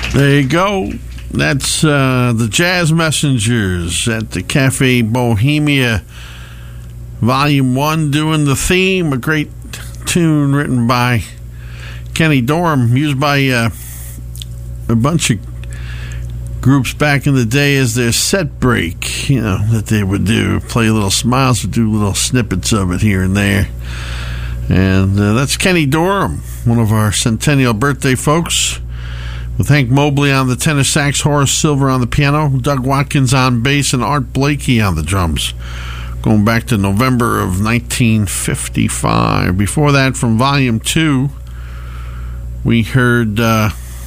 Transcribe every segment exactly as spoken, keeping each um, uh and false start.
There you go. That's uh, the Jazz Messengers at the Cafe Bohemia, Volume one, doing the theme, a great tune written by Kenny Dorham, used by uh, a bunch of groups back in the day as their set break, you know, that they would do. Play Little Smiles, would do little snippets of it here and there. And uh, that's Kenny Dorham, one of our centennial birthday folks, with Hank Mobley on the tenor sax, Horace Silver on the piano, Doug Watkins on bass, and Art Blakey on the drums, going back to November of nineteen fifty-five. Before that, from Volume two, we heard uh,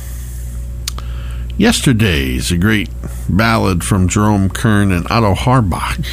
Yesterday's, a great ballad from Jerome Kern and Otto Harbach.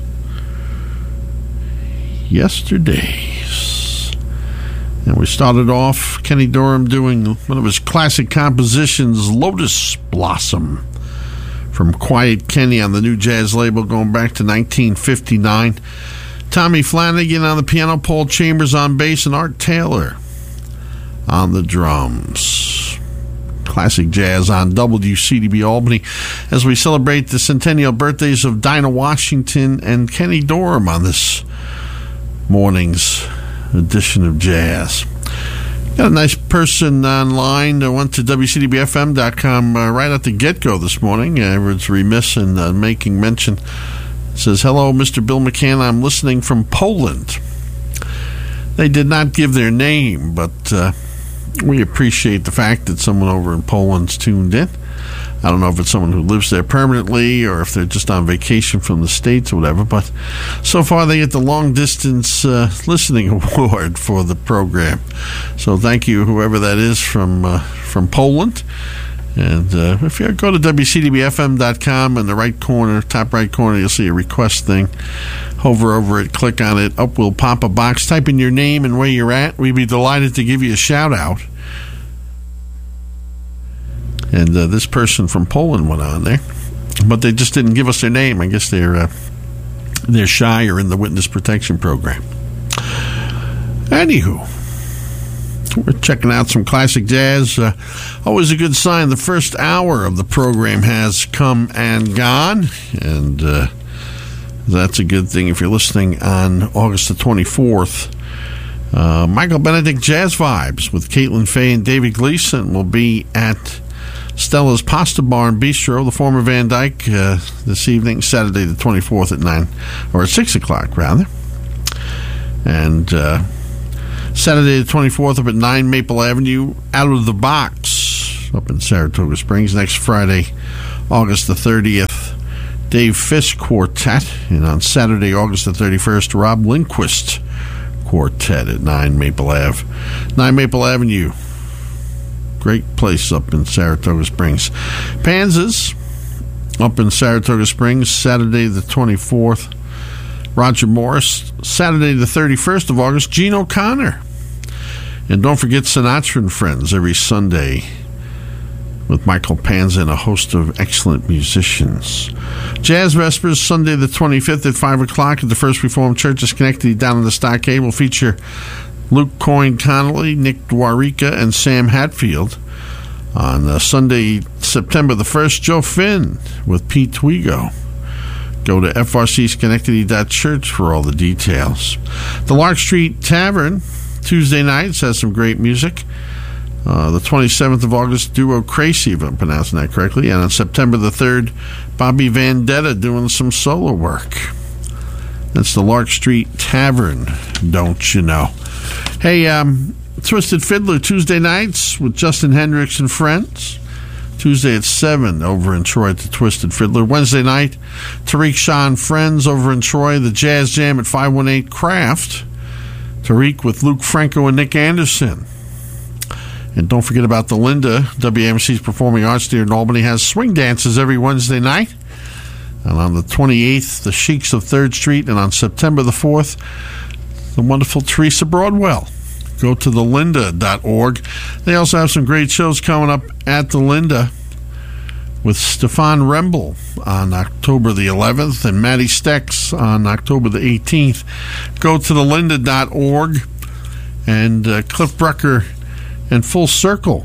Yesterdays. And we started off Kenny Dorham doing one of his classic compositions, Lotus Blossom, from Quiet Kenny on the New Jazz label, going back to nineteen fifty-nine. Tommy Flanagan on the piano, Paul Chambers on bass, and Art Taylor on the drums. Classic jazz on W C D B Albany as we celebrate the centennial birthdays of Dinah Washington and Kenny Dorham on this morning's edition of Jazz. Got a nice person online that went to W C D B F M dot com uh, right at the get-go this morning. I was remiss in uh, making mention. It says, hello, Mister Bill McCann. I'm listening from Poland. They did not give their name, but uh, we appreciate the fact that someone over in Poland's tuned in. I don't know if it's someone who lives there permanently or if they're just on vacation from the States or whatever, but so far they get the long distance uh, listening award for the program. So thank you, whoever that is from uh, from Poland. And uh, if you go to W C D B F M dot com, in the right corner, top right corner, you'll see a request thing. Hover over it, click on it, up will pop a box. Type in your name and where you're at. We'd be delighted to give you a shout out. And uh, this person from Poland went on there, but they just didn't give us their name. I guess they're uh, they're shy or in the witness protection program. Anywho, we're checking out some classic jazz. Uh, always a good sign. The first hour of the program has come and gone, and uh, that's a good thing if you're listening on August the twenty-fourth. Uh, Michael Benedict Jazz Vibes with Caitlin Fay and David Gleason will be at Stella's Pasta Bar and Bistro, the former Van Dyke, uh, this evening, Saturday the twenty-fourth at nine, or at six o'clock, rather. And uh, Saturday the twenty-fourth up at nine Maple Avenue, Out of the Box, up in Saratoga Springs. Next Friday, August the thirtieth, Dave Fisk Quartet. And on Saturday, August the thirty-first, Rob Lindquist Quartet at nine Maple Ave. nine Maple Avenue. Great place up in Saratoga Springs. Panzas up in Saratoga Springs, Saturday the twenty-fourth. Roger Morris, Saturday the thirty-first of August. Gene O'Connor. And don't forget Sinatra and Friends every Sunday with Michael Panza and a host of excellent musicians. Jazz Vespers, Sunday the twenty-fifth at five o'clock at the First Reformed Church of Schenectady down in the Stockade, will feature Luke Coyne Connolly, Nick Dwarica, and Sam Hatfield. On uh, Sunday, September the first, Joe Finn with Pete Twigo. Go to f r c schenectady dot church for all the details. The Lark Street Tavern, Tuesday nights, has some great music. Uh, the twenty-seventh of August, Duo Crazy, if I'm pronouncing that correctly. And on September the third, Bobby Vendetta doing some solo work. That's the Lark Street Tavern, don't you know? Hey, um, Twisted Fiddler, Tuesday nights with Justin Hendricks and Friends. Tuesday at seven over in Troy at the Twisted Fiddler. Wednesday night, Tariq Shah and Friends over in Troy. The Jazz Jam at five one eight Craft. Tariq with Luke Franco and Nick Anderson. And don't forget about the Linda. W M C's Performing Arts Theater in Albany has swing dances every Wednesday night. And on the twenty-eighth, the Sheiks of third Street. And on September the fourth, the wonderful Teresa Broadwell. Go to the linda dot org. They also have some great shows coming up at the Linda with Stefan Remble on October the eleventh and Matty Stex on October the eighteenth. Go to the linda dot org. And uh, Cliff Brucker and Full Circle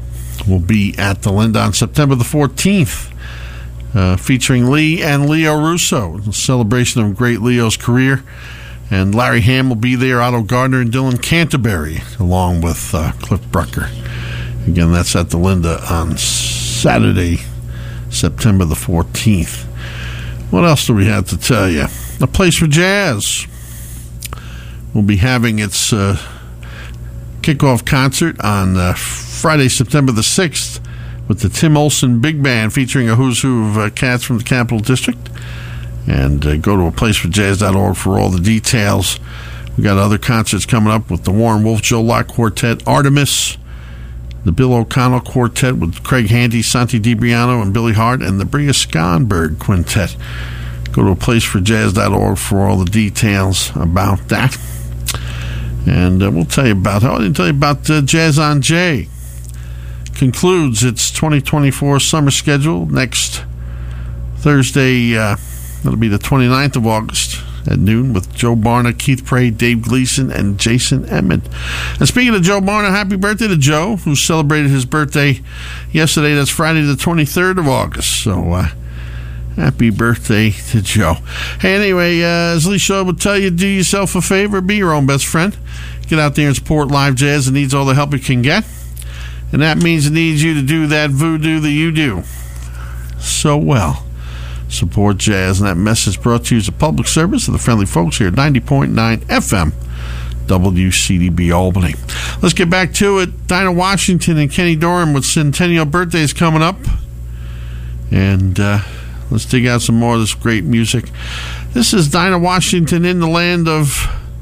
will be at the Linda on September the fourteenth, uh, featuring Lee and Leo Russo, a celebration of great Leo's career. And Larry Ham will be there, Otto Gardner and Dylan Canterbury, along with uh, Cliff Brucker. Again, that's at the Linda on Saturday, September the fourteenth. What else do we have to tell you? A Place for Jazz will be having its uh, kickoff concert on uh, Friday, September the sixth, with the Tim Olson Big Band, featuring a who's who of uh, cats from the Capital District. And uh, go to a place for jazz dot org for all the details. We got other concerts coming up with the Warren Wolf, Joe Locke Quartet, Artemis, the Bill O'Connell Quartet with Craig Handy, Santi DiBriano, and Billy Hart, and the Bria Skonberg Quintet. Go to a place for jazz dot org for all the details about that. And uh, we'll tell you about, I didn't tell you about uh, Jazz on Jay. Concludes its twenty twenty-four summer schedule next Thursday. Uh, that'll be the twenty-ninth of August at noon with Joe Barna, Keith Prey, Dave Gleason, and Jason Emmett. And speaking of Joe Barna, happy birthday to Joe, who celebrated his birthday yesterday. That's Friday the twenty-third of August. So, uh, happy birthday to Joe. Hey, anyway, uh, as Lee Shaw would tell you, do yourself a favor, be your own best friend. Get out there and support live jazz. It needs all the help it can get. And that means it needs you to do that voodoo that you do so well. Support jazz, and that message brought to you as a public service of the friendly folks here at ninety point nine F M W C D B Albany. Let's get back to it. Dinah Washington and Kenny Dorham with Centennial Birthdays coming up. And uh, let's dig out some more of this great music. This is Dinah Washington in the land of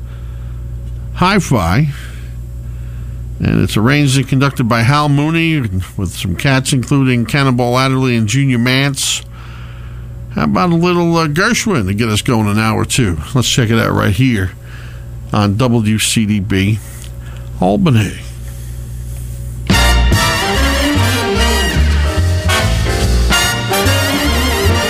hi-fi. And it's arranged and conducted by Hal Mooney with some cats including Cannonball Adderley and Junior Mance. How about a little uh, Gershwin to get us going an hour or two? Let's check it out right here on W C D B Albany.